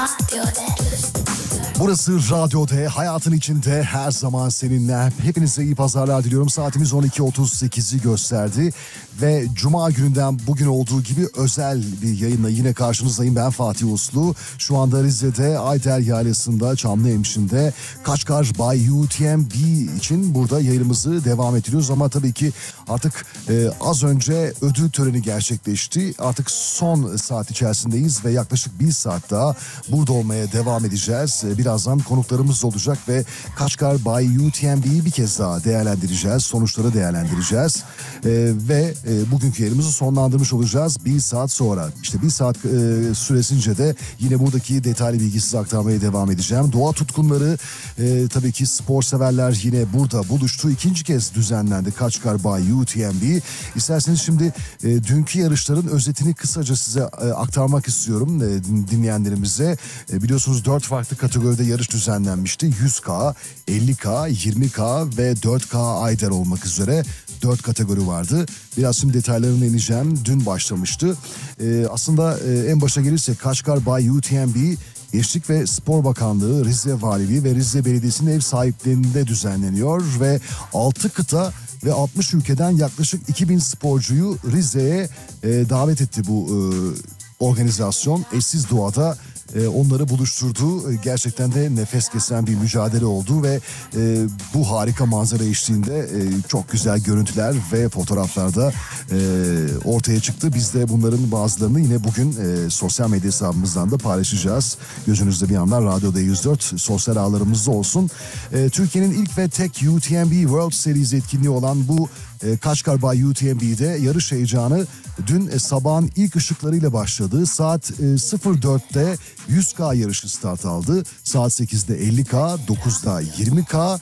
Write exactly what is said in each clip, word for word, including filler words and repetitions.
Burası Radyo D, hayatın içinde her zaman seninle. Hepinize iyi pazarlar diliyorum. Saatimiz on iki otuz sekizi gösterdi ve Cuma gününden bugün olduğu gibi özel bir yayınla yine karşınızdayım. Ben Fatih Uslu. Şu anda Rize'de Ayder Yaylası'nda, Çamlıhemşin'de Kaçkar Bay U T M B için burada yayınımızı devam ettiriyoruz. Ama tabii ki artık e, az önce ödül töreni gerçekleşti. Artık son saat içerisindeyiz ve yaklaşık bir saat daha burada olmaya devam edeceğiz. Biraz Birazdan konuklarımız olacak ve Kaçkar Bay U T M B'yi bir kez daha değerlendireceğiz. Sonuçları değerlendireceğiz. Ee, ve e, bugünkü yerimizi sonlandırmış olacağız bir saat sonra. İşte bir saat e, süresince de yine buradaki detaylı bilgi size aktarmaya devam edeceğim. Doğa tutkunları, e, tabii ki spor severler yine burada buluştu. İkinci kez düzenlendi Kaçkar Bay U T M B. İsterseniz şimdi e, dünkü yarışların özetini kısaca size e, aktarmak istiyorum e, dinleyenlerimize. E, biliyorsunuz dört farklı kategoride yarış düzenlenmişti. yüz K, elli K, yirmi K ve dört K Ayder olmak üzere dört kategori vardı. Biraz şimdi detaylarına ineceğim. Dün başlamıştı. Ee, aslında e, en başa gelirsek Kaçkar Bay U T M B Gençlik ve Spor Bakanlığı, Rize Valiliği ve Rize Belediyesi'nin ev sahipliğinde düzenleniyor ve altı kıta ve altmış ülkeden yaklaşık iki bin sporcuyu Rize'ye e, davet etti bu e, organizasyon. Eşsiz doğada e, onları buluşturdu. E, gerçekten de nefes kesen bir mücadele oldu ve e, bu harika manzara eşliğinde e, çok güzel görüntüler ve fotoğraflarda e, ortaya çıktı. Biz de bunların bazılarını yine bugün e, sosyal medya hesabımızdan da paylaşacağız. Gözünüzde bir yandan Radyo D yüz dört sosyal ağlarımızda olsun. E, Türkiye'nin ilk ve tek U T M B World Series etkinliği olan bu e, Kaçkar Bay U T M B'de yarış heyecanı dün e, sabahın ilk ışıklarıyla başladı. Saat e, sıfır dörtte yüz K yarışı start aldı. Saat sekizde elli K, dokuzda yirmi K e,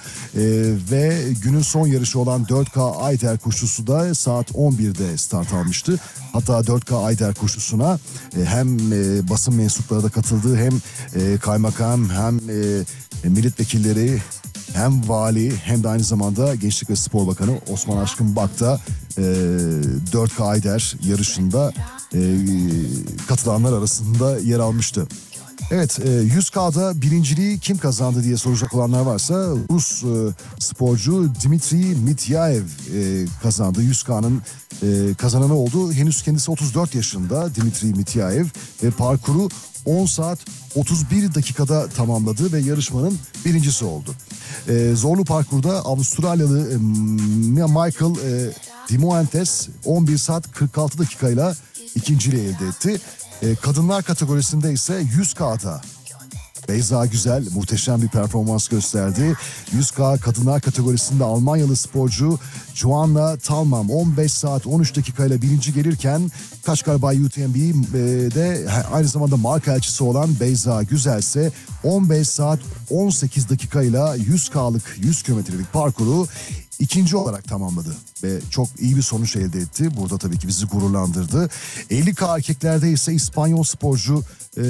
ve günün son yarışı olan dört K Ayder koşusu da saat on birde start almıştı. Hatta dört K Ayder koşusuna e, hem e, basın mensupları da katıldı, hem e, kaymakam, hem e, milletvekilleri, hem vali, hem de aynı zamanda Gençlik ve Spor Bakanı Osman Aşkın Bak da e, dört K Ayder yarışında e, katılanlar arasında yer almıştı. Evet, yüz K'da birinciliği kim kazandı diye soracak olanlar varsa Rus e, sporcu Dmitri Mityaev e, kazandı. yüz K'nın e, kazananı oldu. Henüz kendisi otuz dört yaşında Dmitri Mityaev ve parkuru on saat otuz bir dakikada tamamladı ve yarışmanın birincisi oldu. E, zorlu parkurda Avustralyalı e, Michael e, Dimoentes on bir saat kırk altı dakikayla ikinciliği elde etti. E, kadınlar kategorisinde ise yüz K'da Beyza Güzel muhteşem bir performans gösterdi. yüz K kadınlar kategorisinde Almanyalı sporcu Joanna Talmam on beş saat on üç dakikayla birinci gelirken Kaçkar Bay U T M B'de aynı zamanda marka elçisi olan Beyza Güzel ise on beş saat on sekiz dakikayla yüz K'lık yüz kilometrelik parkuru ikinci olarak tamamladı ve çok iyi bir sonuç elde etti. Burada tabii ki bizi gururlandırdı. elli K erkeklerde ise İspanyol sporcu e,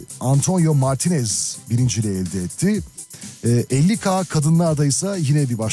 Antonio Martinez birinciliği elde etti. E, elli K kadınlarda ise yine bir baş